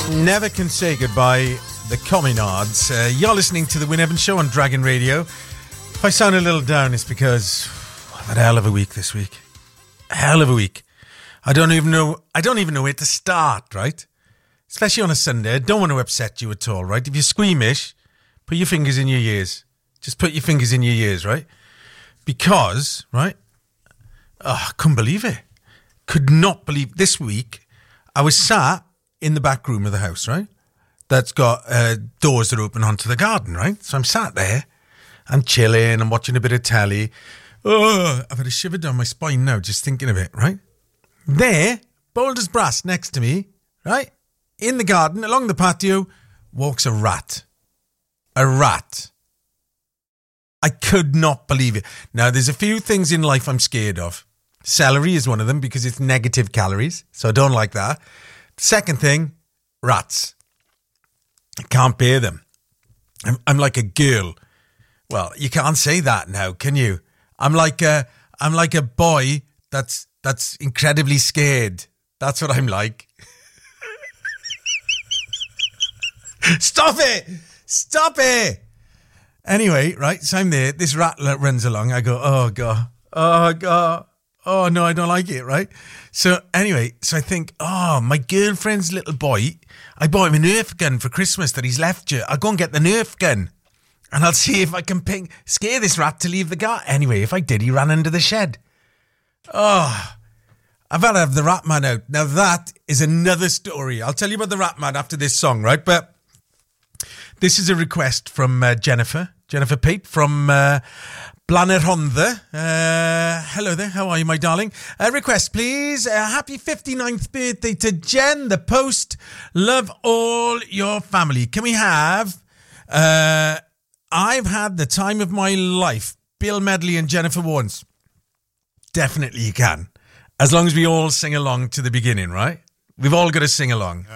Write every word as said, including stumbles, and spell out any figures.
Never Can Say Goodbye, the Communards. Uh, you're listening to the Win Evans Show on Dragon Radio. If I sound a little down, it's because I've had a hell of a week this week. A hell of a week. I don't even know. I don't even know where to start, right? Especially on a Sunday. I don't want to upset you at all, right? If you're squeamish, put your fingers in your ears. Just put your fingers in your ears, right? Because, right? Oh, I couldn't believe it. Could not believe this week. I was sat in the back room of the house, right? That's got uh, doors that open onto the garden, right? So I'm sat there, I'm chilling, I'm watching a bit of telly. Oh, I've had a shiver down my spine now just thinking of it, right? There, bold as brass next to me, right? In the garden, along the patio, walks a rat. A rat. I could not believe it. Now, there's a few things in life I'm scared of. Celery is one of them because it's negative calories, so I don't like that. Second thing, rats. I can't bear them. I'm, I'm like a girl. Well, you can't say that now, can you? I'm like a, I'm like a boy that's that's incredibly scared. That's what I'm like. Stop it! Stop it! Anyway, right, so I'm there. This rat runs along. I go, oh, God. Oh, God. Oh, no, I don't like it, right? So anyway, so I think, oh, my girlfriend's little boy, I bought him a Nerf gun for Christmas that he's left you. I'll go and get the Nerf gun and I'll see if I can ping, scare this rat to leave the garden. Anyway, if I did, he ran under the shed. Oh, I've had to have the rat man out. Now that is another story. I'll tell you about the rat man after this song, right? But this is a request from uh, Jennifer, Jennifer Pate from uh, Blaenhondda. Uh, hello there. How are you, my darling? Uh, request, please. Uh, happy fifty-ninth birthday to Jen, the post. Love all your family. Can we have uh, I've had the time of my life, Bill Medley and Jennifer Warnes? Definitely you can. As long as we all sing along to the beginning, right? We've all got to sing along.